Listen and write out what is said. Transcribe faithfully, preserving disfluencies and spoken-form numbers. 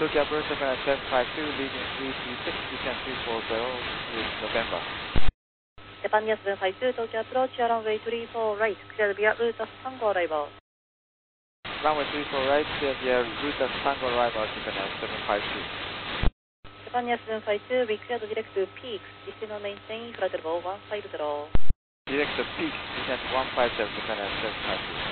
Tokyo approach Japan at seven five two, leading three three six, descent three four zero, with November. Japan Yes seven five two, Tokyo approach, runway three four right, clear via route of Tango arrival. Runway three four right, clear via route of Tango arrival, Japan at seven five two. Japan Yes seven five two, we cleared direct to peaks, descend and maintain flight level one five zero. Direct to peaks, descent one five zero, Japan at seven five two.